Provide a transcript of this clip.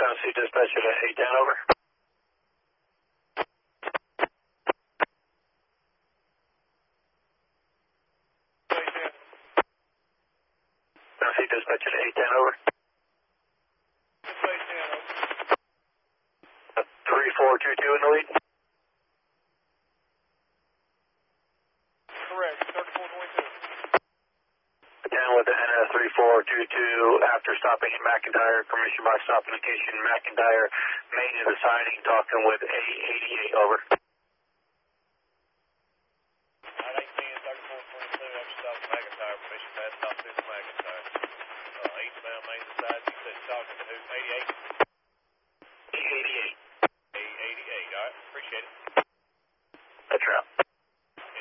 South Sea Dispatcher to 810, over. South Sea Dispatcher to 810, over. 3422 in the lead. Correct, 3422. 10 with the NS3422 after stopping at McIntyre, permission by stop indication McIntyre, main of the siding, talking with A88, over. 918, 3422 after stop at McIntyre, permission by stop.